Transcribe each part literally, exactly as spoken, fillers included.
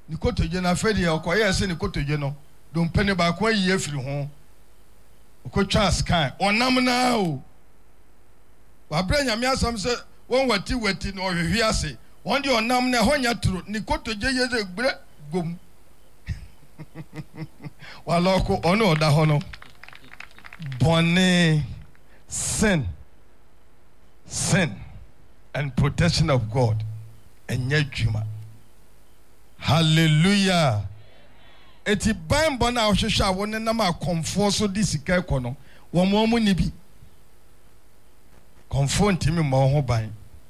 ni kotodwe na fedi e okoye se ni kotodwe no do mpene ba ko yi afiri ho okotwa scan onam na o wa bra nyame asam se won wati wati no hwehwe ase won de onam na ho nya turo ni kotodwe ye ze gbre gom wa loko ono oda ho no bone sin sin and protection of God enye dwuma. Hallelujah. Eti Bible na ohwehwe a won na ma komfo so di sika ekọ no wo mo mu ni bi komfo ntimi mo ho ban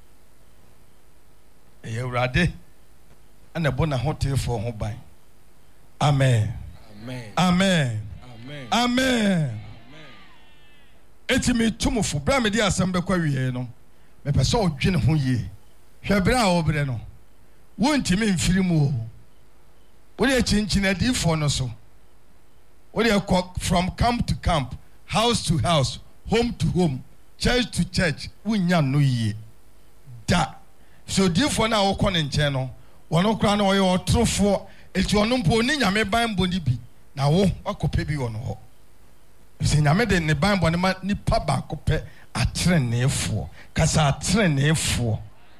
e Awurade ana bo na hotefo ho ban. Amen. Amen. Amen. Amen. Amen. Eti me tumufo bra me di asem be kwa wiye no me pese odwene ho yie hwe bra a obre no wontimi mfiri mu o wode chinchina di for no so wode from camp to camp, house to house, home to home, church to church wunya no yie da so di for na wo kone nche no wono kra na wo ye otrofo eti ono mpo ni nyame ban boni bi na wo akope bi wono ho se nyame de ne ban boni ma nipa ba kope atrenefo kasa atrenefo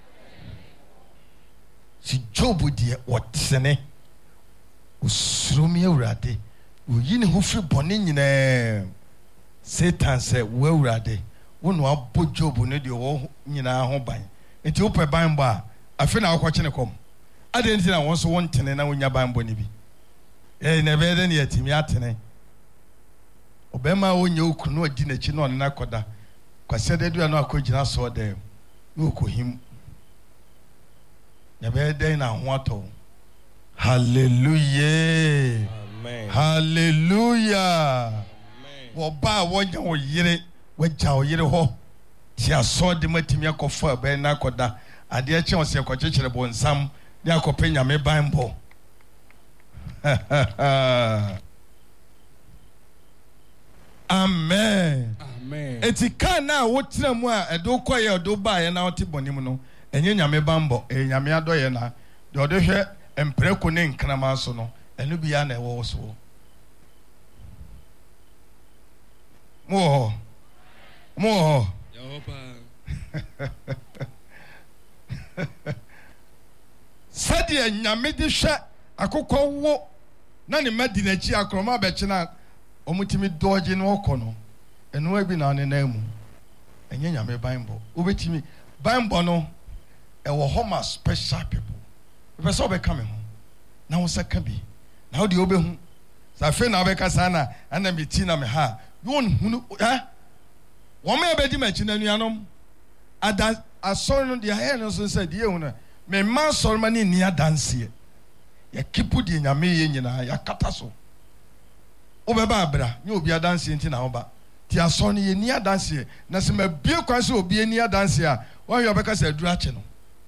si Jobu die wotsene usrumi Awurade oyi ne ho firi boni nyina Satan se wo Awurade wono abo Jobu ne de wo nyina ho ban enti wo pe ban ba afi na akwache ne kom ade nti na won so won tene na wonya ban boni bi eh na be de ne yatimi atene obema wonye okunu odi na chi na on na koda kwase de dua no akogina so de no okohim na be de na ho ato. Hallelujah. Amen. Hallelujah. Amen. Wo ba wonya wo yire wagya wo yire ho ti aso de matimi akofo be na koda ade a che won se kwakekere bo nsam de akope nyame Bible. Amen. Amen. Eti kana wotira mu a edo koye edo ba ye na wote bonim no enye nyame Bible e nyame adoye na de odo hwe empreko ne nkrama so no enu bia na ewo so mo mo sadi nyame de hwe akokọ wo na ne madina chi akroma be chi na omutimi doje no okono enu abi na ne na mu enye nyame Bible obetimi Bible no e wo homa special people we so be come ho na wo saka bi na wo de obehu sa fe na obeka sana ana meti na me ha won hunu eh wo me be di machi na nuanom ada asori no de ha no so say de ehu na me ma sori ma ni ni adanse ya kipu di nyame ye nyina ya kata so obeba abra nye obi adanse nti na oba ti asori ye ni adanse na se ma bie kwan se obi ni adanse a wo ye obeka se adura che no.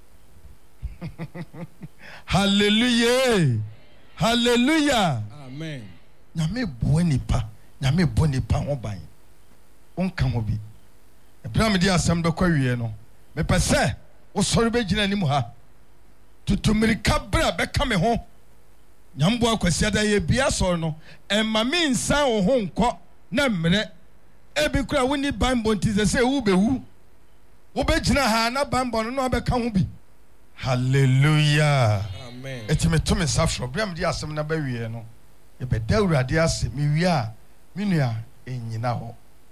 Hallelujah. Hallelujah. Amen. Nyame bo nipa, nyame bo nipa ho ban. Onka ho bi. Abraham di asem do kwa wie no. Me pese wo sori be gina nimu ha. Tutumirika bra be ka me ho. Nyambo akwasi ada ye bia sori no. Emma me nsan wo ho nko na mmere. Ebi kura woni Bible nti se wo be wu. Wo be gina ha na Bible no be ka ho bi. Hallelujah. Amen. Eti me to me safro bra me di asem na ba wie no e be da Awurade ase me wie a me nua enyina ho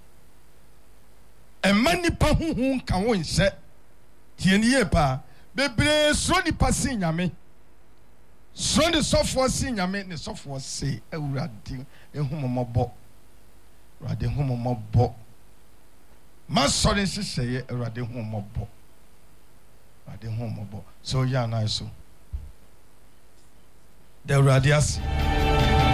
e mani pa huhu kan won hye tie ni ye pa bebre so ni pa sin nyame so ni sofo sin nyame ni sofo se Awurade ehumombo Awurade ehumombo ma so ni hye Awurade ehumombo Awurade ehumombo so ya na so the radius